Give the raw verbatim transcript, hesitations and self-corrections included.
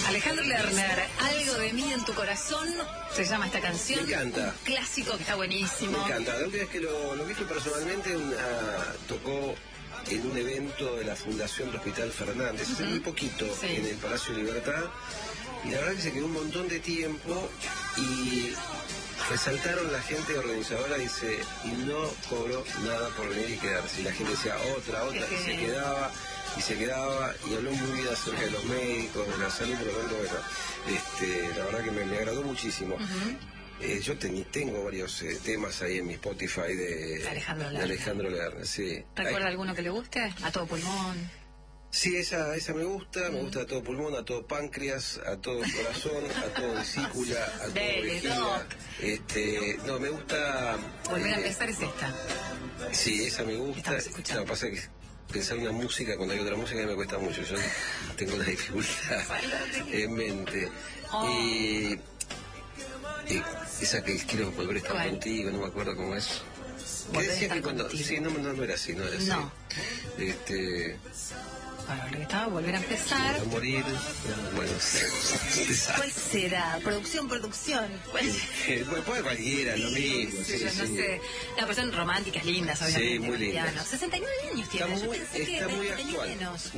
Alejandro Lerner, Algo de mí en tu corazón, se llama esta canción. Me encanta. Un clásico que está buenísimo. Me encanta. La última vez que lo, lo vi personalmente, una, tocó en un evento de la Fundación del Hospital Fernández, hace uh-huh. muy poquito, sí. en el Palacio de Libertad. Y la verdad que se quedó un montón de tiempo y resaltaron la gente organizadora, dice, y no cobró nada por venir y quedarse. Y la gente decía otra, otra, y se quedaba, y se quedaba, y habló muy bien acerca de los médicos, de la salud, por lo tanto, bueno, este, la verdad que me, me agradó muchísimo. Uh-huh. Eh, yo ten, tengo varios eh, temas ahí en mi Spotify de Alejandro Lerner. De Alejandro Lerner, sí. ¿Recuerda Ay. alguno que le guste? A todo pulmón. Sí, esa, esa me gusta, me gusta a todo pulmón, a todo páncreas, a todo corazón, a todo vesícula, a todo vejiga. Este, no, me gusta... Volver eh, a empezar es esta. Sí, esa me gusta. Lo que pasa es que pensar una música cuando hay otra música me cuesta mucho. Yo tengo una dificultad en mente. Oh. Y, y esa que quiero volver a estar ¿Cuál? contigo, no me acuerdo cómo es. ¿Qué decía que cuando...? Contigo. Sí, no, no, no era así, no era así. No. Este... Bueno, lo que estaba, volver a empezar. A morir, bueno, ¿cuál será? Producción, producción. ¿Cuál? Bueno, puede cualquiera, lo mismo. Sí, sí, yo no sí. sé. No, pero son románticas, lindas, obviamente. Sí, muy lindas. sesenta y nueve años tiene. Está muy, yo pensé está que muy tenía actual. menos.